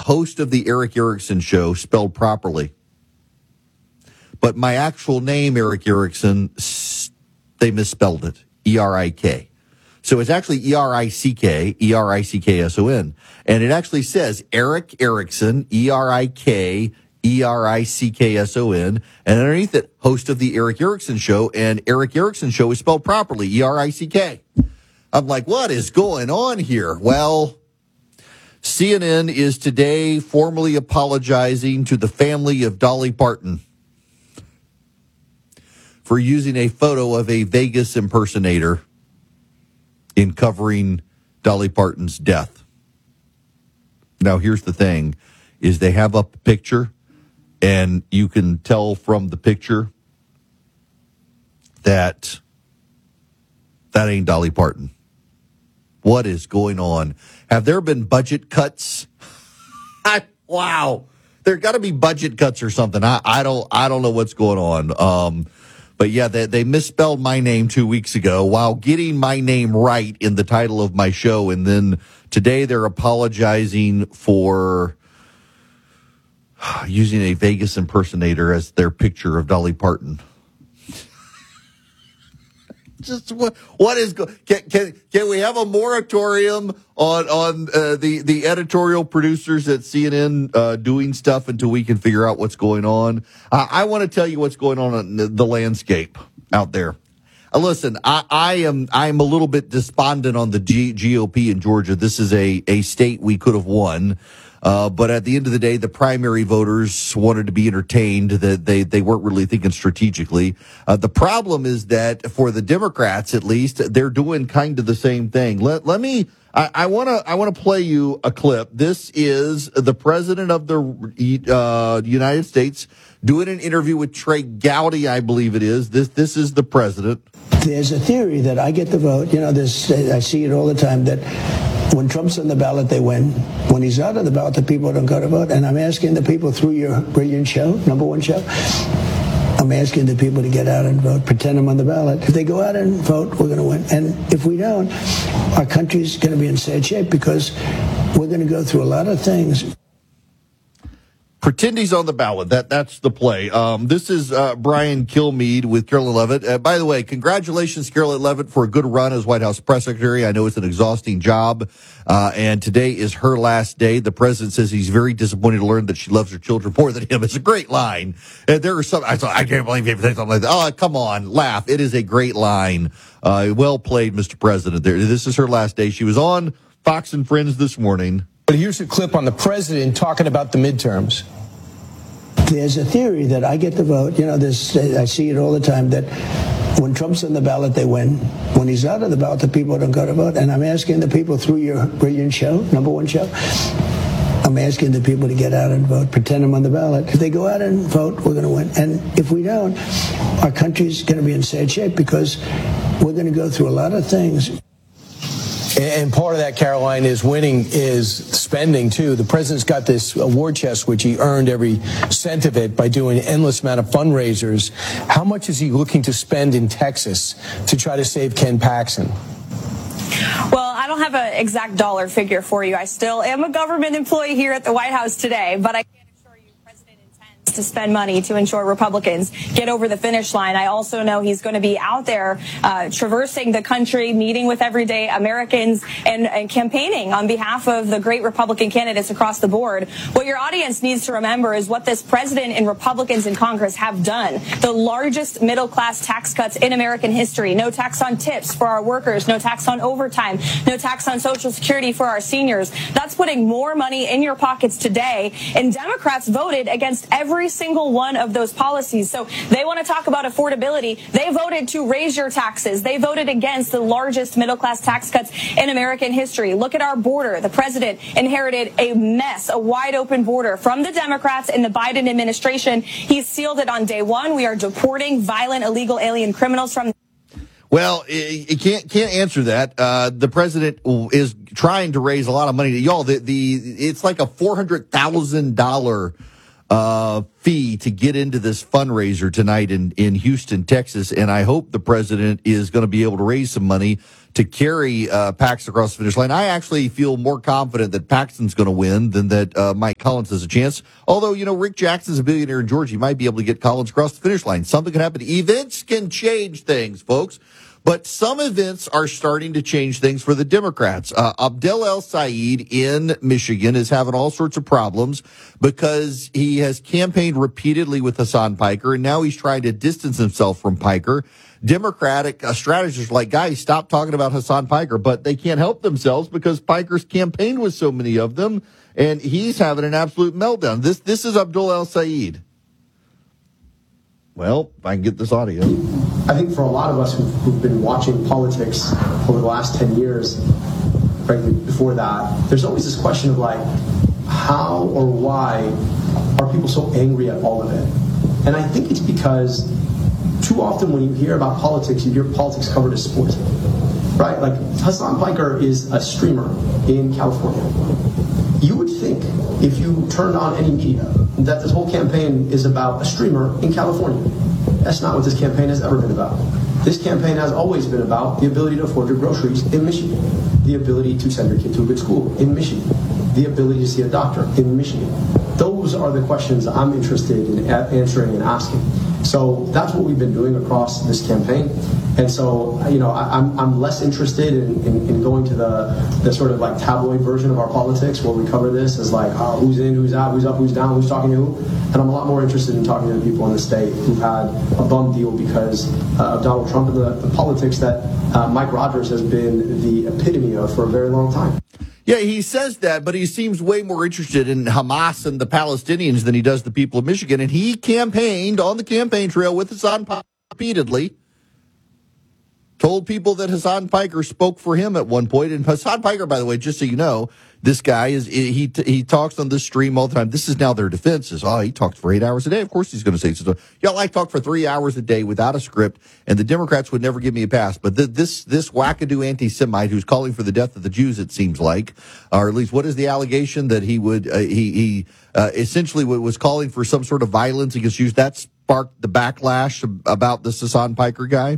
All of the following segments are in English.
host of the Erick Erickson Show, spelled properly. But my actual name, Erick Erickson, they misspelled it, E-R-I-K. So it's actually E-R-I-C-K, E-R-I-C-K-S-O-N. And it actually says Erick Erickson, E-R-I-K, E-R-I-C-K-S-O-N. And underneath it, host of the Erick Erickson Show. And Erick Erickson Show is spelled properly, E-R-I-C-K. I'm like, what is going on here? Well, CNN is today formally apologizing to the family of Dolly Parton for using a photo of a Vegas impersonator in covering Dolly Parton's death. Now, here's the thing, is they have up a picture, and you can tell from the picture that ain't Dolly Parton. What is going on? Have there been budget cuts? Wow. There got to be budget cuts or something. I don't know what's going on. But yeah, they misspelled my name 2 weeks ago while getting my name right in the title of my show. And then today they're apologizing for using a Vegas impersonator as their picture of Dolly Parton. Just what is can we have a moratorium on the editorial producers at CNN doing stuff until we can figure out what's going on? I want to tell you what's going on in the landscape out there. Listen, I'm a little bit despondent on the GOP in Georgia. This is a state we could have won. But at the end of the day, the primary voters wanted to be entertained, that they weren't really thinking strategically. The problem is that for the Democrats, at least, they're doing kind of the same thing. I want to play you a clip. This is the president of the United States doing an interview with Trey Gowdy, I believe it is. This is the president. There's a theory that I get the vote. You know, I see it all the time, that when Trump's on the ballot, they win. When he's out of the ballot, the people don't go to vote. And I'm asking the people through your brilliant show, number one show, I'm asking the people to get out and vote, pretend I'm on the ballot. If they go out and vote, we're going to win. And if we don't, our country's going to be in sad shape, because we're going to go through a lot of things. Pretend he's on the ballot. That's the play. This is Brian Kilmeade with Carolyn Levitt. By the way, congratulations, Carolyn Levitt, for a good run as White House press secretary. I know it's an exhausting job, and today is her last day. The president says he's very disappointed to learn that she loves her children more than him. It's a great line. And there are some. I can't believe you say something like that. Oh, come on, laugh. It is a great line. Well played, Mr. President. This is her last day. She was on Fox and Friends this morning. But here's a clip on the president talking about the midterms. There's a theory that I get the vote. You know, I see it all the time, that when Trump's on the ballot, they win. When he's out of the ballot, the people don't go to vote. And I'm asking the people through your brilliant show, number one show, I'm asking the people to get out and vote, pretend I'm on the ballot. If they go out and vote, we're going to win. And if we don't, our country's going to be in sad shape, because we're going to go through a lot of things. And part of that, Caroline, is winning is spending, too. The president's got this war chest, which he earned every cent of it by doing an endless amount of fundraisers. How much is he looking to spend in Texas to try to save Ken Paxton? Well, I don't have an exact dollar figure for you. I still am a government employee here at the White House today, but I can assure you the president intends to spend money to ensure Republicans get over the finish line. I also know he's going to be out there traversing the country, meeting with everyday Americans and campaigning on behalf of the great Republican candidates across the board. What your audience needs to remember is what this president and Republicans in Congress have done. The largest middle-class tax cuts in American history. No tax on tips for our workers, no tax on overtime, no tax on Social Security for our seniors. That's putting more money in your pockets today. And Democrats voted against every single one of those policies. So they want to talk about affordability. They voted to raise your taxes. They voted against the largest middle-class tax cuts in American history. Look at our border. The president inherited a mess, a wide-open border from the Democrats in the Biden administration. He sealed it on day one. We are deporting violent illegal alien criminals from. Well, it can't answer that. The president is trying to raise a lot of money. Y'all, it's like a $400,000 fee to get into this fundraiser tonight in Houston, Texas. And I hope the president is going to be able to raise some money to carry Paxton across the finish line. I actually feel more confident that Paxton's going to win than that Mike Collins has a chance. Although, Rick Jackson's a billionaire in Georgia. He might be able to get Collins across the finish line. Something can happen. Events can change things, folks. But some events are starting to change things for the Democrats. Abdel El-Sayed in Michigan is having all sorts of problems because he has campaigned repeatedly with Hassan Piker, and now he's trying to distance himself from Piker. Democratic strategists are like, guys, stop talking about Hassan Piker, but they can't help themselves because Piker's campaigned with so many of them, and he's having an absolute meltdown. This is Abdel El-Sayed. Well, if I can get this audio. I think for a lot of us who've been watching politics over the last 10 years, frankly, before that, there's always this question of like, how or why are people so angry at all of it? And I think it's because too often when you hear about politics, you hear politics covered as sport, right? Like Hassan Piker is a streamer in California. You would think if you turned on any media that this whole campaign is about a streamer in California. That's not what this campaign has ever been about. This campaign has always been about the ability to afford your groceries in Michigan, the ability to send your kid to a good school in Michigan, the ability to see a doctor in Michigan. Those are the questions I'm interested in answering and asking. So that's what we've been doing across this campaign. And so, I'm less interested in going to the sort of like tabloid version of our politics where we cover this as like, who's in, who's out, who's up, who's down, who's talking to who. And I'm a lot more interested in talking to the people in the state who've had a bum deal because of Donald Trump and the politics that Mike Rogers has been the epitome of for a very long time. Yeah, he says that, but he seems way more interested in Hamas and the Palestinians than he does the people of Michigan. And he campaigned on the campaign trail with Hassan Piker repeatedly. Told people that Hassan Piker spoke for him at one point. And Hassan Piker, by the way, just so you know, this guy he talks on this stream all the time. This is now their defense is, he talks for 8 hours a day. Of course he's going to say so. Y'all, I talk for 3 hours a day without a script, and the Democrats would never give me a pass. But this wackadoo anti-Semite who's calling for the death of the Jews, it seems like, or at least what is the allegation that he would he essentially was calling for some sort of violence against Jews. That sparked the backlash about this Hassan Piker guy.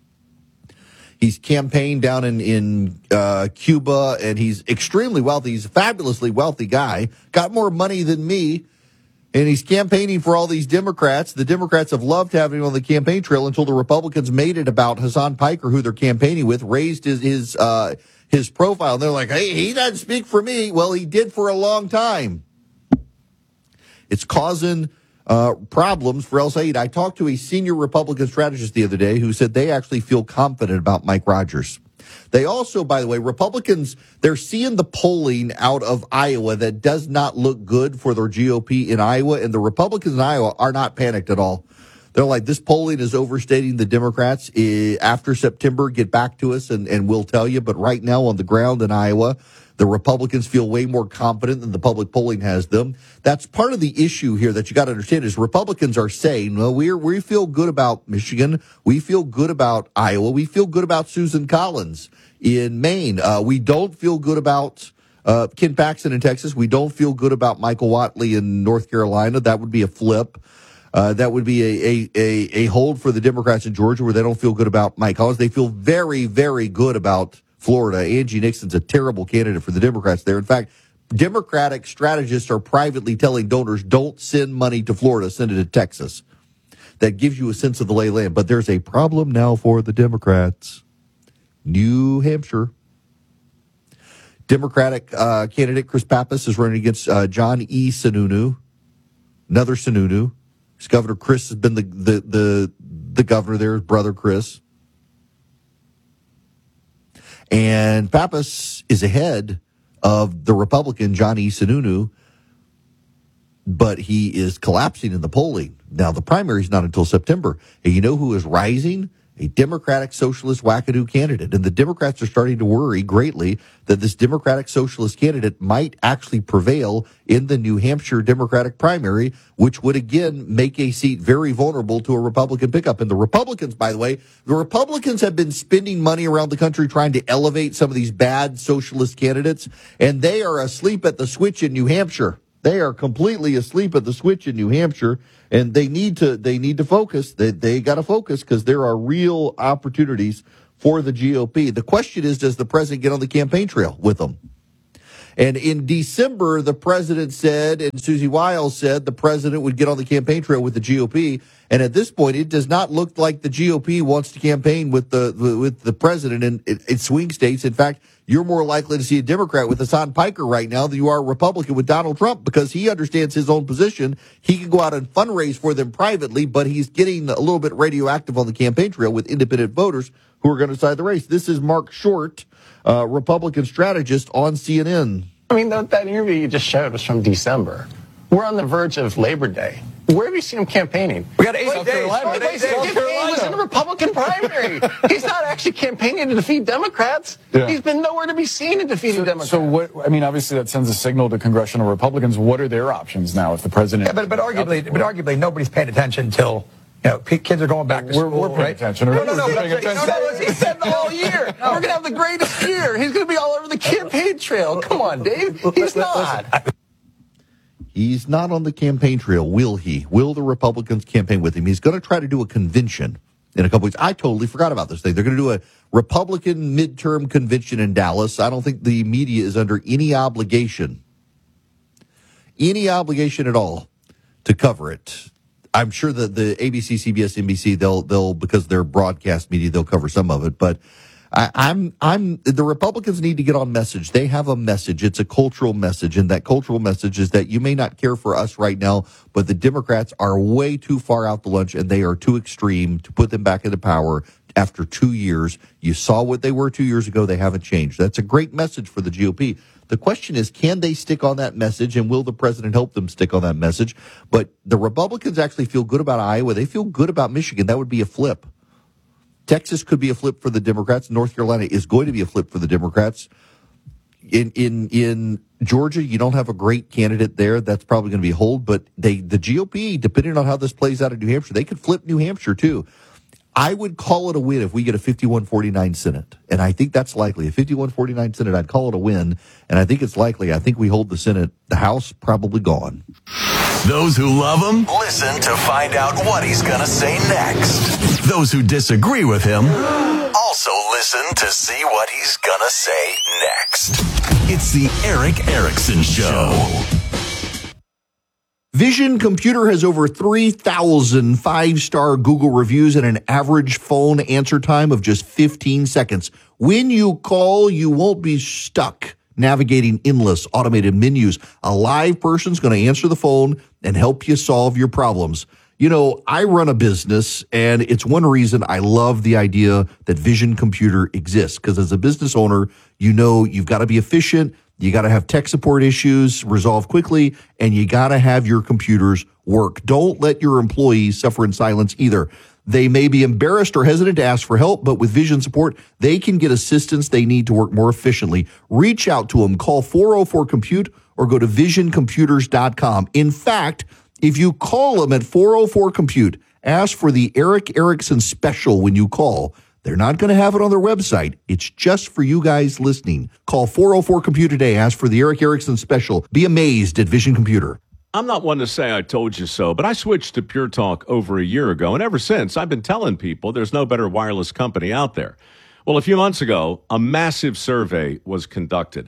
He's campaigned down in Cuba, and he's extremely wealthy. He's a fabulously wealthy guy, got more money than me, and he's campaigning for all these Democrats. The Democrats have loved having him on the campaign trail until the Republicans made it about Hassan Piker, who they're campaigning with, raised his profile. And they're like, hey, he doesn't speak for me. Well, he did for a long time. It's causing problems for El-Sayed. I talked to a senior Republican strategist the other day who said they actually feel confident about Mike Rogers. They also, by the way, Republicans, they're seeing the polling out of Iowa that does not look good for their GOP in Iowa, and the Republicans in Iowa are not panicked at all. They're like, this polling is overstating the Democrats. After September, get back to us and we'll tell you. But right now on the ground in Iowa, the Republicans feel way more confident than the public polling has them. That's part of the issue here that you got to understand is Republicans are saying, well, we feel good about Michigan. We feel good about Iowa. We feel good about Susan Collins in Maine. We don't feel good about Ken Paxton in Texas. We don't feel good about Michael Whatley in North Carolina. That would be a flip. That would be a hold for the Democrats in Georgia where they don't feel good about Mike Collins. They feel very, very good about Florida. Angie Nixon's a terrible candidate for the Democrats there. In fact, Democratic strategists are privately telling donors, don't send money to Florida, send it to Texas. That gives you a sense of the lay of the land. But there's a problem now for the Democrats. New Hampshire. Democratic candidate Chris Pappas is running against John E. Sununu. Another Sununu. His governor Chris has been the governor there, his brother Chris. And Pappas is ahead of the Republican John E. Sununu, but he is collapsing in the polling. Now, the primary is not until September. And you know who is rising? A Democratic Socialist wackadoo candidate. And the Democrats are starting to worry greatly that this Democratic Socialist candidate might actually prevail in the New Hampshire Democratic primary, which would, again, make a seat very vulnerable to a Republican pickup. And the Republicans, by the way, the Republicans have been spending money around the country trying to elevate some of these bad socialist candidates, and they are asleep at the switch in New Hampshire. They are completely asleep at the switch in New Hampshire, and they need to focus. They got to focus because there are real opportunities for the GOP. The question is, does the president get on the campaign trail with them? And in December, the president said, and Susie Wiles said, the president would get on the campaign trail with the GOP. And at this point, it does not look like the GOP wants to campaign with the president in swing states. In fact, you're more likely to see a Democrat with Hassan Piker right now than you are a Republican with Donald Trump, because he understands his own position. He can go out and fundraise for them privately, but he's getting a little bit radioactive on the campaign trail with independent voters who are going to decide the race. This is Mark Short, Republican strategist on CNN. I mean, that interview you just showed was from December. We're on the verge of Labor Day. Where have you seen him campaigning? We got 8 days. He was in a Republican primary. He's not actually campaigning to defeat Democrats. Yeah. He's been nowhere to be seen in defeating Democrats. So what? I mean, obviously that sends a signal to congressional Republicans. What are their options now if the president? Yeah, but arguably nobody's paying attention until. Kids are going back to school. We're paying attention. No, he said the whole year. We're going to have the greatest year. He's going to be all over the campaign trail. Come on, Dave. He's not. He's not on the campaign trail, will he? Will the Republicans campaign with him? He's going to try to do a convention in a couple weeks. I totally forgot about this thing. They're going to do a Republican midterm convention in Dallas. I don't think the media is under any obligation at all to cover it. I'm sure that the ABC, CBS, NBC, they'll because they're broadcast media, they'll cover some of it. But the Republicans need to get on message. They have a message. It's a cultural message. And that cultural message is that you may not care for us right now, but the Democrats are way too far out to lunch and they are too extreme to put them back into power after 2 years. You saw what they were 2 years ago. They haven't changed. That's a great message for the GOP. The question is, can they stick on that message, and will the president help them stick on that message? But the Republicans actually feel good about Iowa. They feel good about Michigan. That would be a flip. Texas could be a flip for the Democrats. North Carolina is going to be a flip for the Democrats. In Georgia, you don't have a great candidate there. That's probably going to be hold. But the GOP, depending on how this plays out in New Hampshire, they could flip New Hampshire too. I would call it a win if we get a 51-49 Senate. And I think that's likely. A 51-49 Senate, I'd call it a win. And I think it's likely. I think we hold the Senate. The House, probably gone. Those who love him, listen to find out what he's going to say next. Those who disagree with him, also listen to see what he's going to say next. It's the Erick Erickson Show. Vision Computer has over 3,000 five-star Google reviews and an average phone answer time of just 15 seconds. When you call, you won't be stuck navigating endless automated menus. A live person's going to answer the phone and help you solve your problems. You know, I run a business, and it's one reason I love the idea that Vision Computer exists, because as a business owner, you know you've got to be efficient. You got to have tech support issues resolved quickly, and you got to have your computers work. Don't let your employees suffer in silence either. They may be embarrassed or hesitant to ask for help, but with Vision support, they can get assistance they need to work more efficiently. Reach out to them. Call 404-COMPUTE or go to visioncomputers.com. In fact, if you call them at 404-COMPUTE, ask for the Erick Erickson special when you call. They're not going to have it on their website. It's just for you guys listening. Call 404-COMPUTE today. Ask for the Erick Erickson special. Be amazed at Vision Computer. I'm not one to say I told you so, but I switched to Pure Talk over a year ago, and ever since, I've been telling people there's no better wireless company out there. Well, a few months ago, a massive survey was conducted.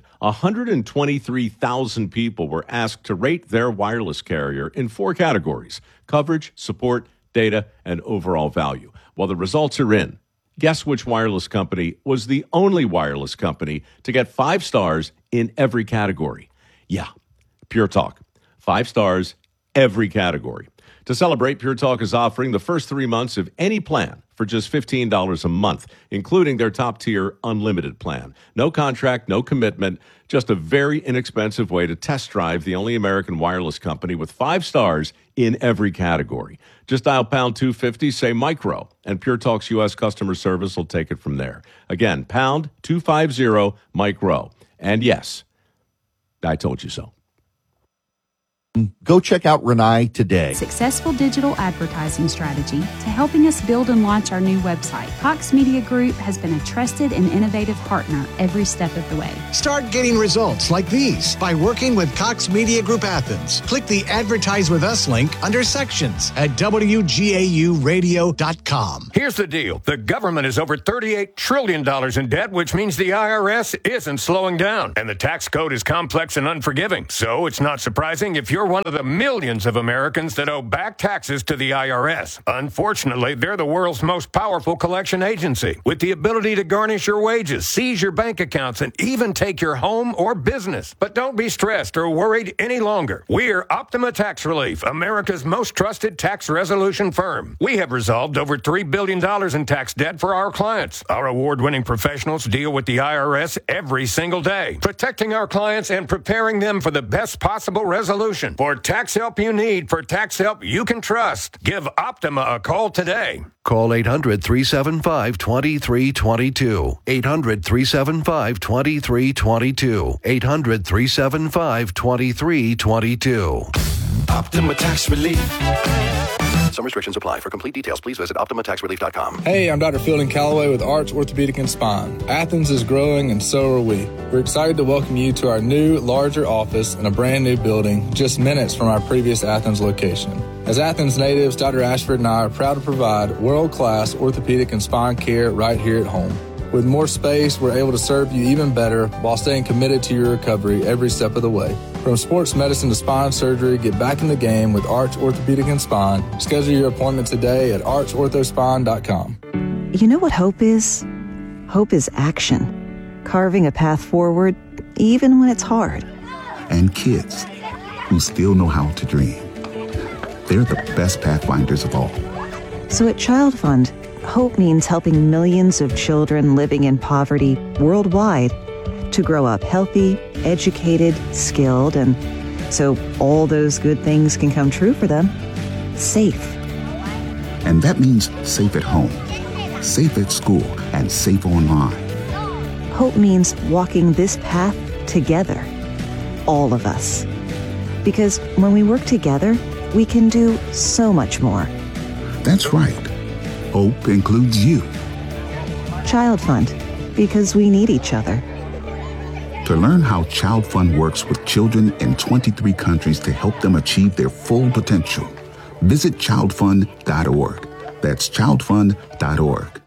123,000 people were asked to rate their wireless carrier in 4 categories: coverage, support, data, and overall value. Well, the results are in. Guess which wireless company was the only wireless company to get 5 stars in every category? Yeah, Pure Talk. 5 stars, every category. To celebrate, Pure Talk is offering the first 3 months of any plan for just $15 a month, including their top-tier unlimited plan. No contract, no commitment, just a very inexpensive way to test drive the only American wireless company with 5 stars in every category. Just dial pound 250, say micro, and Pure Talk's U.S. customer service will take it from there. Again, pound 250 micro. And yes, I told you so. Go check out Renai today. Successful digital advertising strategy to helping us build and launch our new website. Cox Media Group has been a trusted and innovative partner every step of the way. Start getting results like these by working with Cox Media Group Athens. Click the Advertise with Us link under Sections at WGAUradio.com. Here's the deal. The government is over $38 trillion in debt, which means the IRS isn't slowing down. And the tax code is complex and unforgiving. So it's not surprising if you're one of the millions of Americans that owe back taxes to the IRS. Unfortunately, they're the world's most powerful collection agency, with the ability to garnish your wages, seize your bank accounts, and even take your home or business. But don't be stressed or worried any longer. We're Optima Tax Relief, America's most trusted tax resolution firm. We have resolved over $3 billion in tax debt for our clients. Our award-winning professionals deal with the IRS every single day, protecting our clients and preparing them for the best possible resolution. For tax help you need, for tax help you can trust, give Optima a call today. Call 800-375-2322. 800-375-2322. 800-375-2322. Optima Tax Relief. Some restrictions apply. For complete details, please visit OptimaTaxRelief.com. Hey, I'm Dr. Fielding Calloway with Arch Orthopedic and Spine. Athens is growing, and so are we. We're excited to welcome you to our new, larger office in a brand new building just minutes from our previous Athens location. As Athens natives, Dr. Ashford and I are proud to provide world-class orthopedic and spine care right here at home. With more space, we're able to serve you even better while staying committed to your recovery every step of the way. From sports medicine to spine surgery, get back in the game with Arch Orthopedic and Spine. Schedule your appointment today at archorthospine.com. You know what hope is? Hope is action. Carving a path forward, even when it's hard. And kids who still know how to dream. They're the best pathfinders of all. So at Child Fund, hope means helping millions of children living in poverty worldwide to grow up healthy, educated, skilled, and so all those good things can come true for them. Safe. And that means safe at home, safe at school, and safe online. Hope means walking this path together, all of us. Because when we work together, we can do so much more. That's right. Hope includes you. Child Fund, because we need each other. To learn how Child Fund works with children in 23 countries to help them achieve their full potential, visit childfund.org. That's childfund.org.